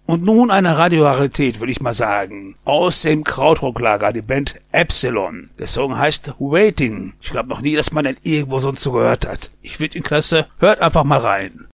Und nun eine Radiorarität, würde ich mal sagen. Aus dem Krautrocklager, die Band Epsilon. Der Song heißt Waiting. Ich glaube noch nie, dass man den irgendwo sonst so gehört hat. Ich finde ihn klasse. Hört einfach mal rein.